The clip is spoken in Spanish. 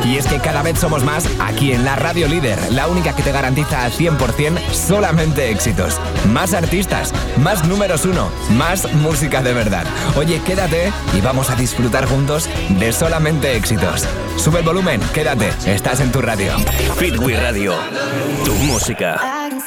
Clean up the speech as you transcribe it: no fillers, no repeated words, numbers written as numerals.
Y es que cada vez somos más aquí en la Radio Líder, la única que te garantiza al 100% solamente éxitos. Más artistas, más números 1, más música de verdad. Oye, quédate y vamos a disfrutar juntos de solamente éxitos. Sube el volumen, quédate, estás en tu radio. Fitwi Radio, tu música.